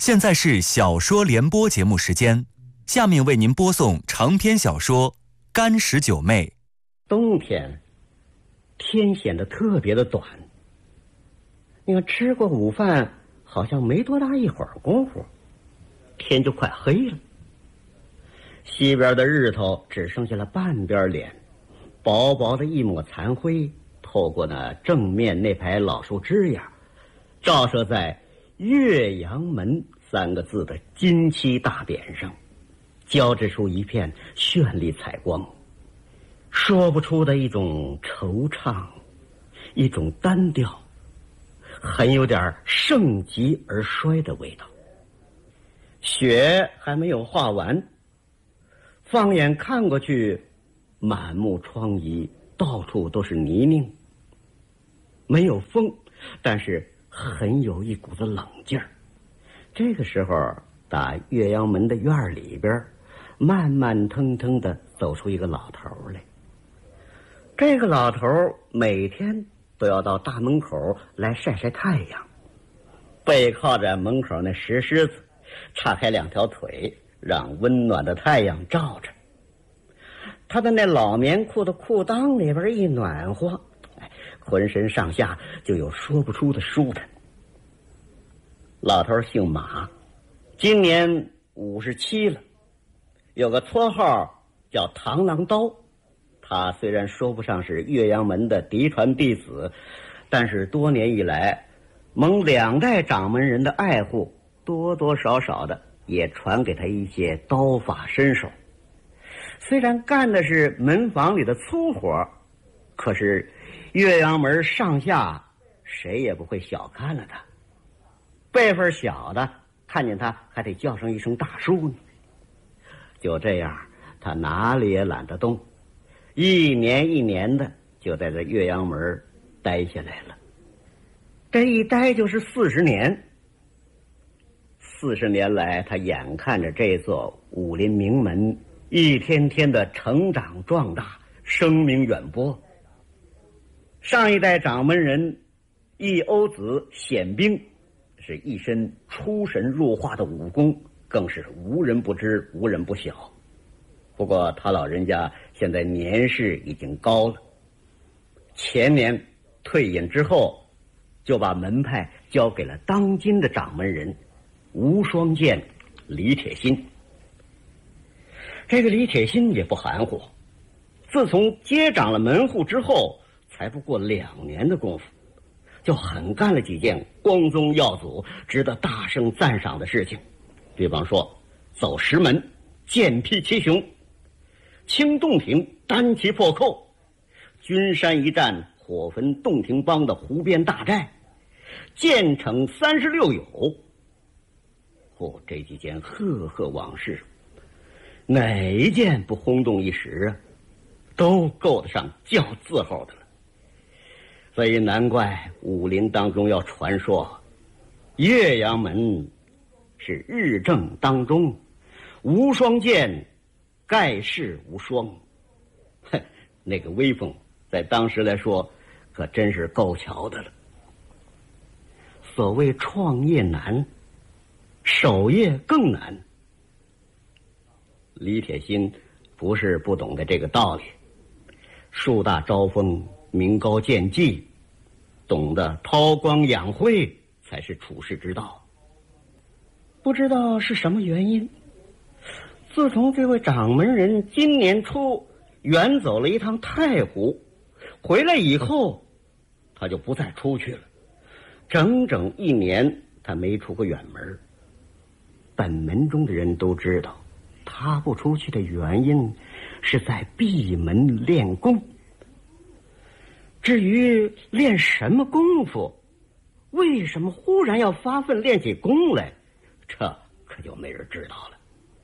现在是小说联播节目时间，下面为您播送长篇小说《干石九妹》。 冬天，天显得特别的短。你看，吃过午饭，好像没多大一会儿功夫，天就快黑了。西边的日头只剩下了半边脸，薄薄的一抹残灰透过那正面那排老树枝桠，照射在岳阳门3个字的金漆大匾上，交织出一片绚丽彩光，说不出的一种惆怅，一种单调，很有点盛极而衰的味道。雪还没有化完，放眼看过去，满目疮痍，到处都是泥泞。没有风，但是很有一股子冷劲儿。这个时候，打岳阳门的院里边，慢慢腾腾地走出一个老头来。这个老头每天都要到大门口来晒晒太阳，背靠着门口那石狮子，叉开2条腿，让温暖的太阳照着。他的那老棉裤的裤裆里边一暖和，浑身上下就有说不出的舒坦。老头姓马，今年57了，有个绰号叫螳螂刀。他虽然说不上是岳阳门的嫡传弟子，但是多年以来蒙2代掌门人的爱护，多多少少的也传给他一些刀法身手。虽然干的是门房里的粗活，可是岳阳门上下谁也不会小看了他。辈分小的看见他还得叫上一声大叔呢。就这样，他哪里也懒得动，一年一年的就在这岳阳门待下来了。这一待就是40年。40年来，他眼看着这座武林名门一天天的成长壮大，声名远播。上一代掌门人易欧子显兵是一身出神入化的武功，更是无人不知，无人不晓。不过他老人家现在年事已经高了，前年退隐之后，就把门派交给了当今的掌门人无双剑李铁心。这个李铁心也不含糊，自从接掌了门户之后，才不过2年的功夫，就狠干了几件光宗耀祖、值得大声赞赏的事情。比方说，走石门，剑劈七雄；清洞庭，单骑破寇；君山一战，火焚洞庭帮的湖边大寨；剑惩36友。这几件赫赫往事，哪一件不轰动一时啊？都够得上叫字号的了。所以难怪武林当中要传说，岳阳门是日正当中，无双剑盖世无双。那个威风在当时来说可真是够瞧的了。所谓创业难，守业更难。李铁心不是不懂得这个道理，树大招风，名高见迹，懂得韬光养晦才是处世之道。不知道是什么原因，自从这位掌门人今年初远走了一趟太湖，回来以后他就不再出去了，整整1年他没出过远门。本门中的人都知道，他不出去的原因是在闭门练功。至于练什么功夫，为什么忽然要发奋练起功来，这可就没人知道了。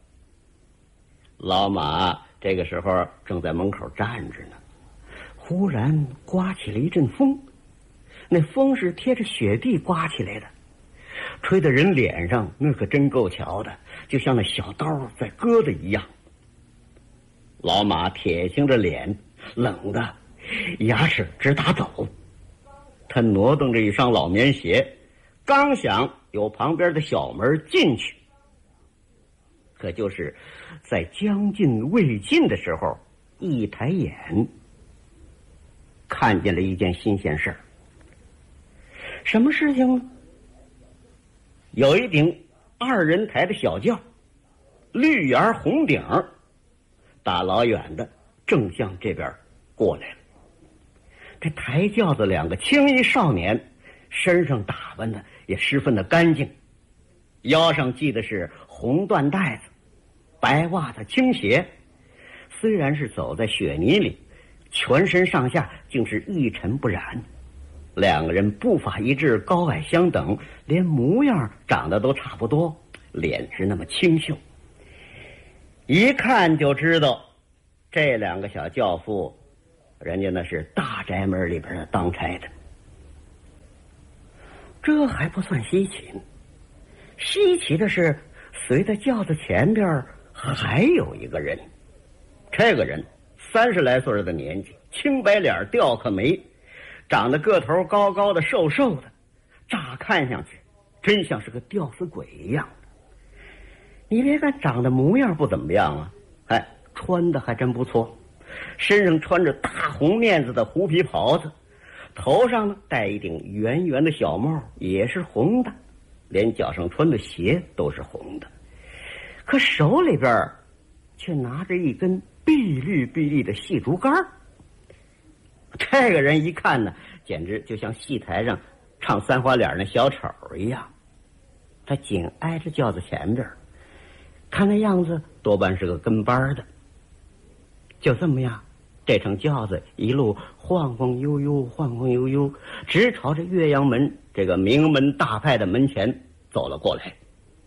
老马这个时候正在门口站着呢，忽然刮起了一阵风，那风是贴着雪地刮起来的，吹得人脸上那可真够瞧的，就像那小刀在割的一样。老马铁青着脸，冷的牙齿直打抖。他挪动着一双老棉鞋，刚想有旁边的小门进去。可就是在将近未尽的时候，一抬眼看见了一件新鲜事儿。什么事情呢？有一顶2人抬的小轿，绿檐红顶，大老远的正向这边过来了。这抬轿子2个青衣少年，身上打扮的也十分的干净，腰上系的是红缎带子，白袜子青鞋，虽然是走在雪泥里，全身上下竟是一尘不染。2个人步伐一致，高矮相等，连模样长得都差不多，脸是那么清秀，一看就知道这2个小轿夫，人家那是大宅门里边的当差的。这还不算稀奇呢，稀奇的是随在轿子前边还有一个人。这个人30来岁的年纪，青白脸，吊克眉，长得个头高高的，瘦瘦的，乍看上去真像是个吊死鬼一样。你别看长得模样不怎么样啊，穿的还真不错，身上穿着大红面子的狐皮袍子，头上呢戴一顶圆圆的小帽，也是红的，连脚上穿的鞋都是红的。可手里边却拿着一根碧绿碧绿的细竹竿。这个人一看呢，简直就像戏台上唱三花脸那小丑一样。他紧挨着轿子前边，看那样子多半是个跟班的。就这么样，这乘轿子一路晃晃悠悠，晃晃悠悠，直朝着岳阳门这个名门大派的门前走了过来。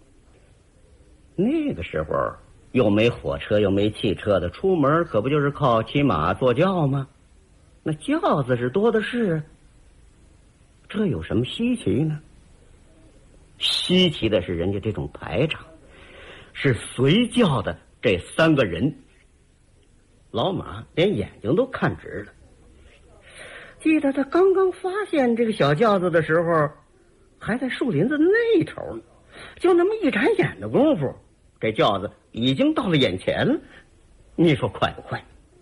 那个时候又没火车又没汽车的，出门可不就是靠骑马坐轿吗？那轿子是多的是，这有什么稀奇呢？稀奇的是人家这种排场，是随轿的这3个人，老马连眼睛都看直了。记得他刚刚发现这个小轿子的时候，还在树林子那头呢，就那么一眨眼的功夫，这轿子已经到了眼前了。你说快不快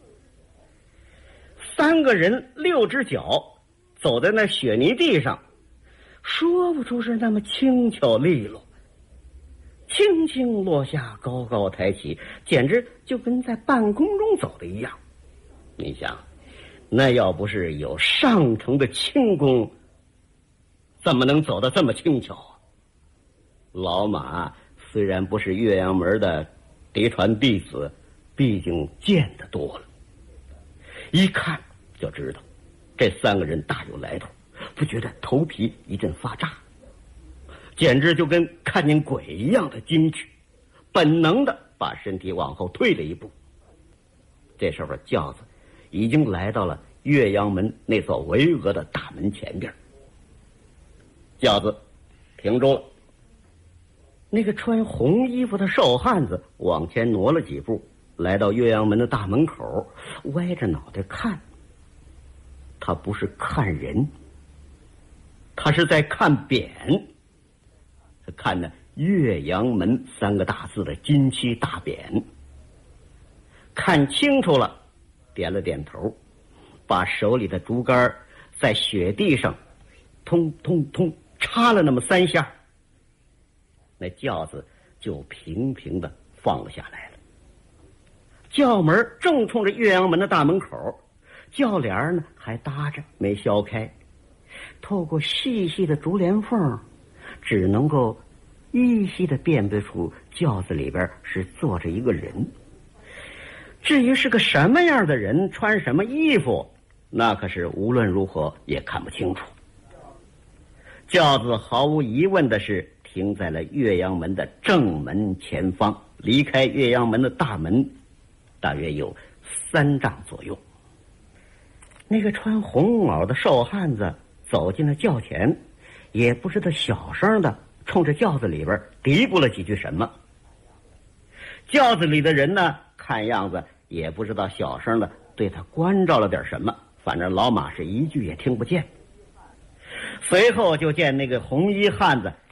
？3个人6只脚走在那雪泥地上，说不出是那么轻巧利落，轻轻落下，高高抬起，简直就跟在半空中走的一样。你想，那要不是有上乘的轻功，怎么能走得这么轻巧啊？老马虽然不是岳阳门的嫡传弟子，毕竟见得多了，一看就知道这3个人大有来头，不觉得头皮一阵发炸，简直就跟看见鬼一样的惊惧，本能的把身体往后退了一步。这时候轿子已经来到了岳阳门那座巍峨的大门前边，轿子停住了。那个穿红衣服的瘦汉子往前挪了几步，来到岳阳门的大门口，歪着脑袋看。他不是看人，他是在看匾。他看那岳阳门3个大字的金漆大匾，看清楚了，点了点头，把手里的竹竿在雪地上通通通插了那么3下，那轿子就平平的放了下来了。轿门正冲着岳阳门的大门口，轿帘呢还搭着没削开，透过细细的竹帘缝，只能够依稀的辨别出轿子里边是坐着一个人。至于是个什么样的人，穿什么衣服，那可是无论如何也看不清楚。轿子毫无疑问的是停在了岳阳门的正门前方，离开岳阳门的大门大约有3丈左右。那个穿红袄的瘦汉子走进了轿前，也不知道小声的冲着轿子里边嘀咕了几句什么。轿子里的人呢，看样子也不知道小声的对他关照了点什么，反正老马是一句也听不见。随后就见那个红衣汉子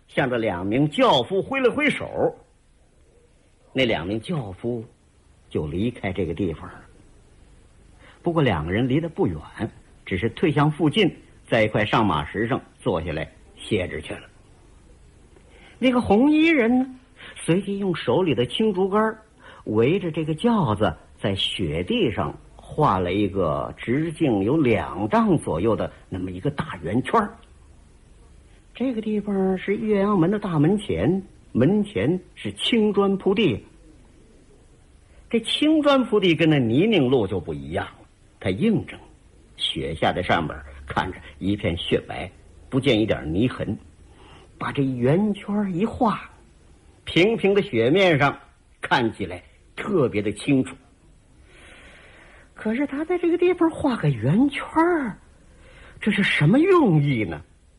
向着2名轿夫挥了挥手，那2名轿夫就离开这个地方了。不过2个人离得不远，只是退向附近，在一块上马石上坐下来歇着去了。那个红衣人呢，随即用手里的青竹竿围着这个轿子，在雪地上画了一个直径有2丈左右的那么一个大圆圈。这个地方是岳阳门的大门前，门前是青砖铺地。这青砖铺地跟那泥泞路就不一样了，它硬整，雪下在上面，看着一片雪白，不见一点泥痕。把这圆圈一画，平平的雪面上看起来特别的清楚。可是他在这个地方画个圆圈，这是什么用意呢？